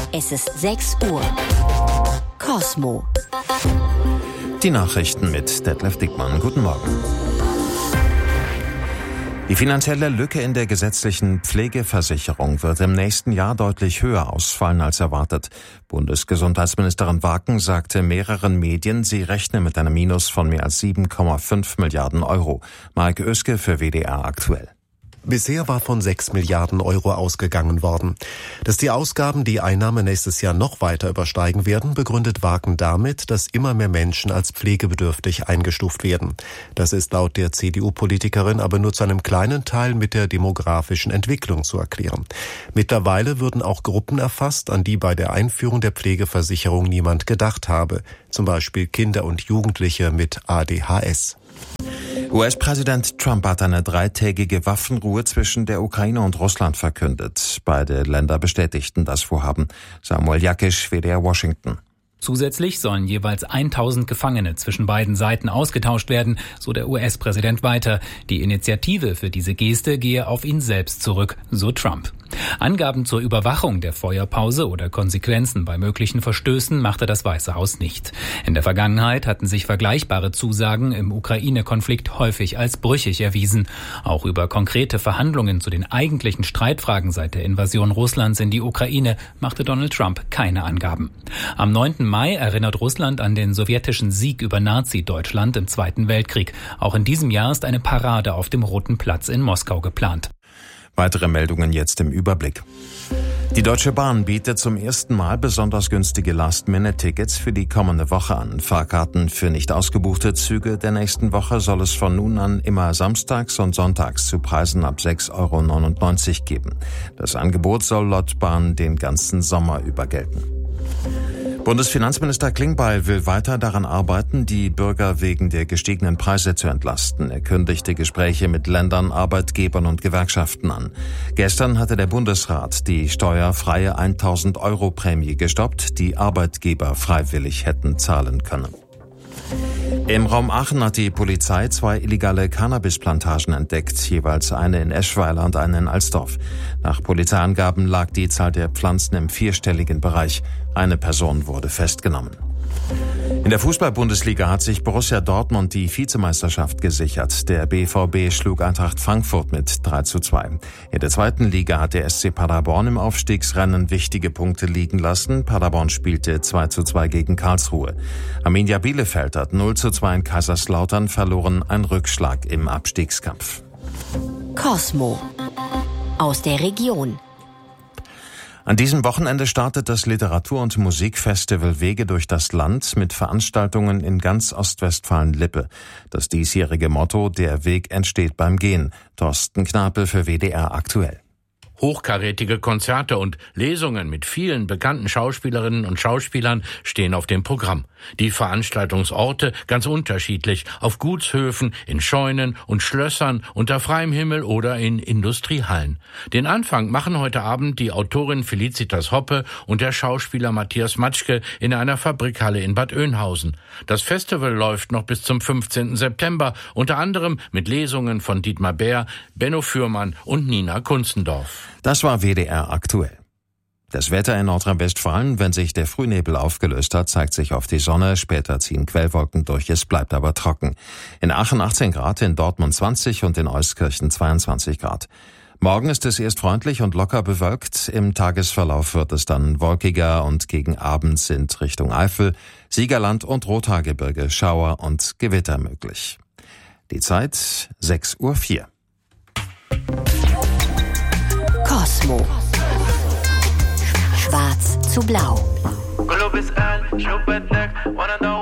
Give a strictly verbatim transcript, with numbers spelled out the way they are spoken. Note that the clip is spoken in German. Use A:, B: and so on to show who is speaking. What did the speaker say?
A: Es ist sechs Uhr. Cosmo.
B: Die Nachrichten mit Detlef Dickmann. Guten Morgen. Die finanzielle Lücke in der gesetzlichen Pflegeversicherung wird im nächsten Jahr deutlich höher ausfallen als erwartet. Bundesgesundheitsministerin Waken sagte mehreren Medien, sie rechne mit einem Minus von mehr als sieben Komma fünf Milliarden Euro. Mark Oeske für W D R aktuell.
C: Bisher war von sechs Milliarden Euro ausgegangen worden. Dass die Ausgaben die Einnahmen nächstes Jahr noch weiter übersteigen werden, begründet Waken damit, dass immer mehr Menschen als pflegebedürftig eingestuft werden. Das ist laut der C D U-Politikerin aber nur zu einem kleinen Teil mit der demografischen Entwicklung zu erklären. Mittlerweile würden auch Gruppen erfasst, an die bei der Einführung der Pflegeversicherung niemand gedacht habe. Zum Beispiel Kinder und Jugendliche mit A D H S.
B: U S-Präsident Trump hat eine dreitägige Waffenruhe zwischen der Ukraine und Russland verkündet. Beide Länder bestätigten das Vorhaben. Samuel Jakisch, W D R Washington.
D: Zusätzlich sollen jeweils tausend Gefangene zwischen beiden Seiten ausgetauscht werden, so der U S-Präsident weiter. Die Initiative für diese Geste gehe auf ihn selbst zurück, so Trump. Angaben zur Überwachung der Feuerpause oder Konsequenzen bei möglichen Verstößen machte das Weiße Haus nicht. In der Vergangenheit hatten sich vergleichbare Zusagen im Ukraine-Konflikt häufig als brüchig erwiesen. Auch über konkrete Verhandlungen zu den eigentlichen Streitfragen seit der Invasion Russlands in die Ukraine machte Donald Trump keine Angaben. Am neunten Mai erinnert Russland an den sowjetischen Sieg über Nazi-Deutschland im Zweiten Weltkrieg. Auch in diesem Jahr ist eine Parade auf dem Roten Platz in Moskau geplant.
B: Weitere Meldungen jetzt im Überblick. Die Deutsche Bahn bietet zum ersten Mal besonders günstige Last-Minute-Tickets für die kommende Woche an. Fahrkarten für nicht ausgebuchte Züge der nächsten Woche soll es von nun an immer samstags und sonntags zu Preisen ab sechs Komma neunundneunzig Euro geben. Das Angebot soll laut Bahn den ganzen Sommer über gelten. Bundesfinanzminister Klingbeil will weiter daran arbeiten, die Bürger wegen der gestiegenen Preise zu entlasten. Er kündigte Gespräche mit Ländern, Arbeitgebern und Gewerkschaften an. Gestern hatte der Bundesrat die steuerfreie tausend Euro Prämie gestoppt, die Arbeitgeber freiwillig hätten zahlen können. Im Raum Aachen hat die Polizei zwei illegale Cannabisplantagen entdeckt, jeweils eine in Eschweiler und eine in Alsdorf. Nach Polizeiangaben lag die Zahl der Pflanzen im vierstelligen Bereich. Eine Person wurde festgenommen. In der Fußball-Bundesliga hat sich Borussia Dortmund die Vizemeisterschaft gesichert. Der B V B schlug Eintracht Frankfurt mit drei zu zwei. In der zweiten Liga hat der S C Paderborn im Aufstiegsrennen wichtige Punkte liegen lassen. Paderborn spielte zwei zu zwei gegen Karlsruhe. Arminia Bielefeld hat null zu zwei in Kaiserslautern verloren, ein Rückschlag im Abstiegskampf.
A: Cosmo aus der Region.
B: An diesem Wochenende startet das Literatur- und Musikfestival Wege durch das Land mit Veranstaltungen in ganz Ostwestfalen-Lippe. Das diesjährige Motto: Der Weg entsteht beim Gehen. Thorsten Knapel für W D R aktuell.
E: Hochkarätige Konzerte und Lesungen mit vielen bekannten Schauspielerinnen und Schauspielern stehen auf dem Programm. Die Veranstaltungsorte ganz unterschiedlich, auf Gutshöfen, in Scheunen und Schlössern, unter freiem Himmel oder in Industriehallen. Den Anfang machen heute Abend die Autorin Felicitas Hoppe und der Schauspieler Matthias Matschke in einer Fabrikhalle in Bad Oeynhausen. Das Festival läuft noch bis zum fünfzehnten September, unter anderem mit Lesungen von Dietmar Bär, Benno Fürmann und Nina Kunzendorf.
B: Das war W D R aktuell. Das Wetter in Nordrhein-Westfalen: Wenn sich der Frühnebel aufgelöst hat, zeigt sich oft die Sonne, später ziehen Quellwolken durch, es bleibt aber trocken. In Aachen achtzehn Grad, in Dortmund zwanzig und in Euskirchen zweiundzwanzig Grad. Morgen ist es erst freundlich und locker bewölkt, im Tagesverlauf wird es dann wolkiger und gegen Abend sind Richtung Eifel, Siegerland und Rothaargebirge Schauer und Gewitter möglich. Die Zeit sechs Uhr vier.
A: Cosmo. Schwarz zu blau.